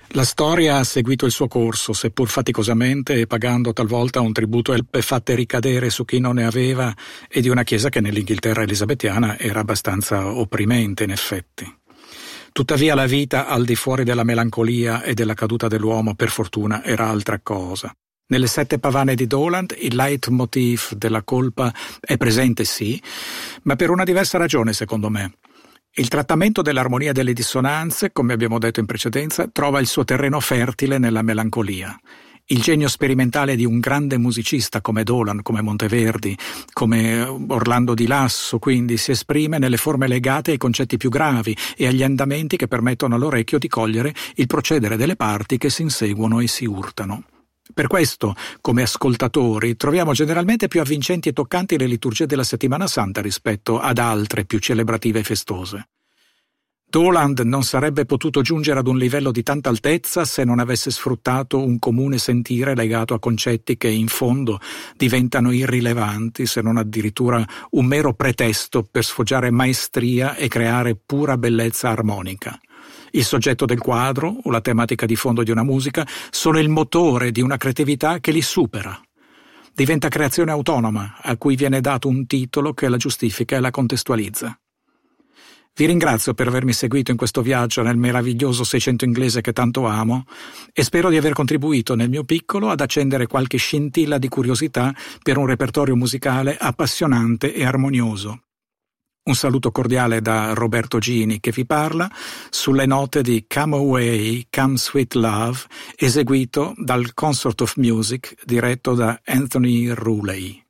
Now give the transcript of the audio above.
La storia ha seguito il suo corso, seppur faticosamente e pagando talvolta un tributo elpe fatte ricadere su chi non ne aveva, e di una chiesa che nell'Inghilterra elisabettiana era abbastanza opprimente in effetti. Tuttavia la vita al di fuori della melancolia e della caduta dell'uomo, per fortuna, era altra cosa. Nelle 7 pavane di Doland il leitmotiv della colpa è presente sì, ma per una diversa ragione secondo me. Il trattamento dell'armonia delle dissonanze, come abbiamo detto in precedenza, trova il suo terreno fertile nella melancolia. Il genio sperimentale di un grande musicista come Dolan, come Monteverdi, come Orlando di Lasso, quindi, si esprime nelle forme legate ai concetti più gravi e agli andamenti che permettono all'orecchio di cogliere il procedere delle parti che si inseguono e si urtano. Per questo, come ascoltatori, troviamo generalmente più avvincenti e toccanti le liturgie della Settimana Santa rispetto ad altre più celebrative e festose. Doland non sarebbe potuto giungere ad un livello di tanta altezza se non avesse sfruttato un comune sentire legato a concetti che in fondo diventano irrilevanti, se non addirittura un mero pretesto per sfoggiare maestria e creare pura bellezza armonica. Il soggetto del quadro o la tematica di fondo di una musica sono il motore di una creatività che li supera. Diventa creazione autonoma, a cui viene dato un titolo che la giustifica e la contestualizza. Vi ringrazio per avermi seguito in questo viaggio nel meraviglioso Seicento inglese che tanto amo e spero di aver contribuito nel mio piccolo ad accendere qualche scintilla di curiosità per un repertorio musicale appassionante e armonioso. Un saluto cordiale da Roberto Gini che vi parla sulle note di Come Away, Come Sweet Love, eseguito dal Consort of Music diretto da Anthony Rooley.